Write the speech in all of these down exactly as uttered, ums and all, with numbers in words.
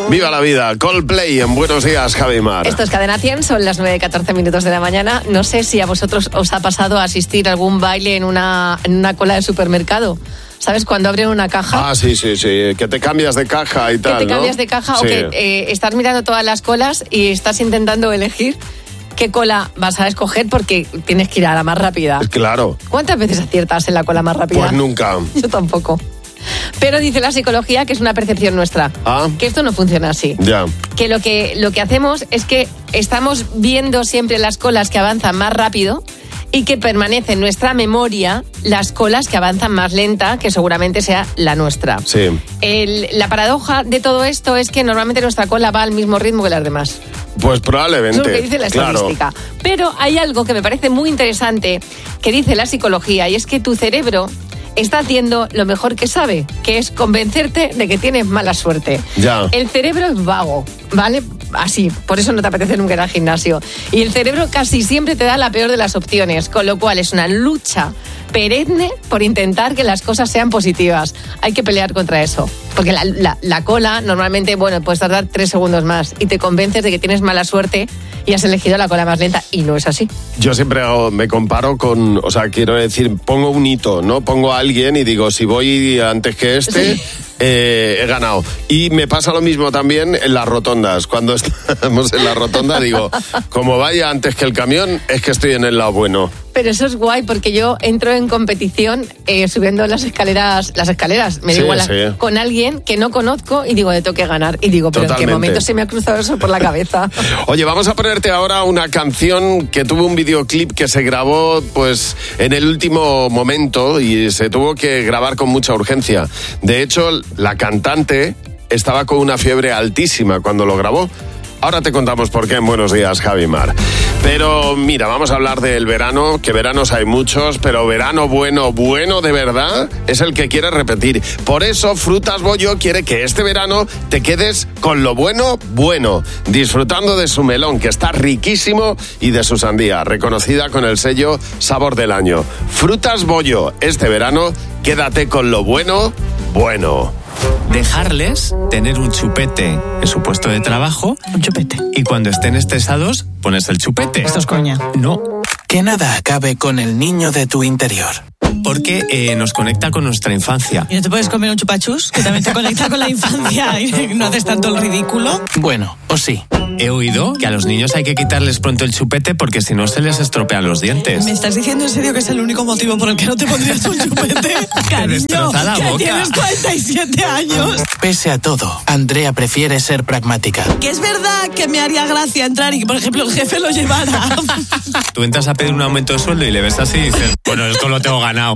Viva la vida, Coldplay en Buenos Días, Javi Mar. Esto es Cadena cien, son las nueve y catorce minutos de la mañana. No sé si a vosotros os ha pasado a asistir a algún baile en una, en una cola de supermercado. ¿Sabes? Cuando abren una caja. Ah, sí, sí, sí. Que te cambias de caja y tal, Que te ¿no? cambias de caja sí. o que eh, estás mirando todas las colas y estás intentando elegir qué cola vas a escoger porque tienes que ir a la más rápida. Claro. ¿Cuántas veces aciertas en la cola más rápida? Pues nunca. Yo tampoco. Pero dice la psicología que es una percepción nuestra. Ah. Que esto no funciona así. Ya. Que lo que lo que hacemos es que estamos viendo siempre las colas que avanzan más rápido y que permanece en nuestra memoria las colas que avanzan más lenta, que seguramente sea la nuestra. Sí. El, la paradoja de todo esto es que normalmente nuestra cola va al mismo ritmo que las demás. Pues probablemente. Eso es lo que dice la estadística. Claro. Pero hay algo que me parece muy interesante que dice la psicología y es que tu cerebro está haciendo lo mejor que sabe, que es convencerte de que tienes mala suerte. Ya. El cerebro es vago, ¿vale? Así, por eso no te apetece nunca ir al gimnasio. Y el cerebro casi siempre te da la peor de las opciones, con lo cual es una lucha perenne por intentar que las cosas sean positivas. Hay que pelear contra eso. Porque la, la, la cola normalmente, bueno, puedes tardar tres segundos más y te convences de que tienes mala suerte y has elegido la cola más lenta y no es así. Yo siempre hago, me comparo con, o sea, quiero decir, pongo un hito, ¿no? Pongo a alguien y digo, si voy antes que este, sí. eh, he ganado. Y me pasa lo mismo también en las rotondas. Cuando estamos en la rotonda digo, como vaya antes que el camión, es que estoy en el lado bueno. Pero eso es guay porque yo entro en competición eh, subiendo las escaleras, las escaleras, me sí, da igual, sí. con alguien que no conozco y digo, tengo que ganar. Y digo, pero Totalmente. ¿en qué momento se me ha cruzado eso por la cabeza? Oye, vamos a ponerte ahora una canción que tuvo un videoclip que se grabó pues en el último momento y se tuvo que grabar con mucha urgencia. De hecho, la cantante estaba con una fiebre altísima cuando lo grabó. Ahora te contamos por qué en Buenos Días, Javi Mar. Pero mira, vamos a hablar del verano, que veranos hay muchos, pero verano bueno, bueno de verdad, es el que quiere repetir. Por eso Frutas Bollo quiere que este verano te quedes con lo bueno, bueno, disfrutando de su melón, que está riquísimo, y de su sandía, reconocida con el sello Sabor del Año. Frutas Bollo, este verano, quédate con lo bueno, bueno. Dejarles tener un chupete en su puesto de trabajo. Un chupete. Y cuando estén estresados, pones el chupete. Esto es coña. No. Que nada acabe con el niño de tu interior. Porque eh, nos conecta con nuestra infancia. ¿Y no te puedes comer un chupachus? Que también te conecta con la infancia y no haces tanto el ridículo. Bueno, o sí. He oído que a los niños hay que quitarles pronto el chupete porque si no se les estropean los dientes. ¿Me estás diciendo en serio que es el único motivo por el que no te pondrías un chupete? Cariño, destroza la que boca. tienes cuarenta y siete años. Pese a todo, Andrea prefiere ser pragmática. Que es verdad que me haría gracia entrar y que, por ejemplo, el jefe lo llevara. Tú entras a pedir un aumento de sueldo y le ves así y dices, bueno, esto lo tengo ganado.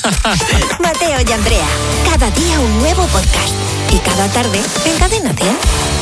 Mateo y Andrea, cada día un nuevo podcast. Y cada tarde en Cadena cien.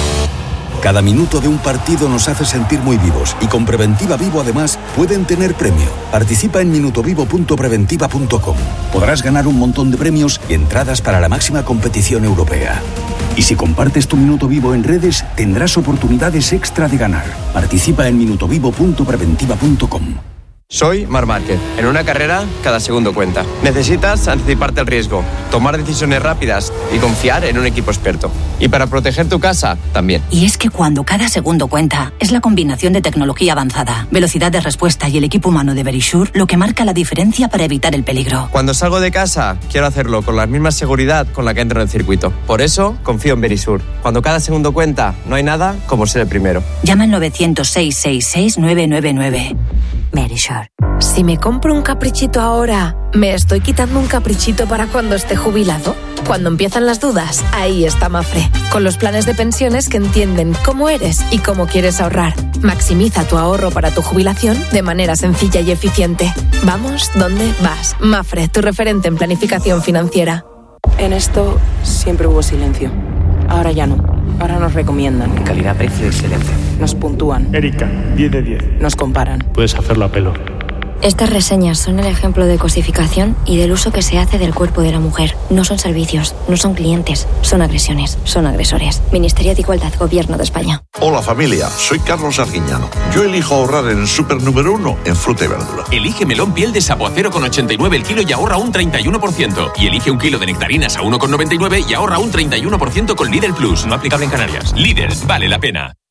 Cada minuto de un partido nos hace sentir muy vivos y con Preventiva Vivo además pueden tener premio. Participa en minutovivo punto preventiva punto com. Podrás ganar un montón de premios y entradas para la máxima competición europea. Y si compartes tu Minuto Vivo en redes, tendrás oportunidades extra de ganar. Participa en minutovivo punto preventiva punto com. Soy Marc Márquez. En una carrera, cada segundo cuenta. Necesitas anticiparte al riesgo, tomar decisiones rápidas y confiar en un equipo experto. Y para proteger tu casa, también. Y es que cuando cada segundo cuenta, es la combinación de tecnología avanzada, velocidad de respuesta y el equipo humano de Verisure lo que marca la diferencia para evitar el peligro. Cuando salgo de casa, quiero hacerlo con la misma seguridad con la que entro en el circuito. Por eso, confío en Verisure. Cuando cada segundo cuenta, no hay nada como ser el primero. Llama al novecientos seis seis seis nueve nueve nueve. Verisure. Si me compro un caprichito ahora, ¿me estoy quitando un caprichito para cuando esté jubilado? Cuando empiezan las dudas, ahí está Mafre, con los planes de pensiones que entienden cómo eres y cómo quieres ahorrar. Maximiza tu ahorro para tu jubilación de manera sencilla y eficiente. Vamos, ¿dónde vas? Mafre, tu referente en planificación financiera. En esto siempre hubo silencio. Ahora ya no. Ahora nos recomiendan. Calidad-precio excelente. Nos puntúan. Erika, diez de diez. Nos comparan. Puedes hacerlo a pelo. Estas reseñas son el ejemplo de cosificación y del uso que se hace del cuerpo de la mujer. No son servicios, no son clientes, son agresiones, son agresores. Ministerio de Igualdad, Gobierno de España. Hola familia, soy Carlos Arguiñano. Yo elijo ahorrar en el súper número uno en fruta y verdura. Elige melón piel de sapo a cero coma ochenta y nueve el kilo y ahorra un treinta y uno por ciento. Y elige un kilo de nectarinas a uno coma noventa y nueve y ahorra un treinta y uno por ciento con Lidl Plus. No aplicable en Canarias. Lidl, vale la pena.